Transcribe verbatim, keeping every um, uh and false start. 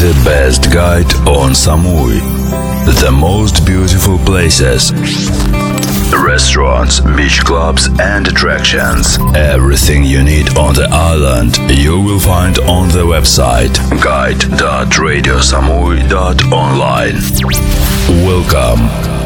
The best guide on Samui. The most beautiful places, restaurants, beach clubs and attractions. Everything you need on the island you will find on the website guide dot radio samui dot online. Welcome.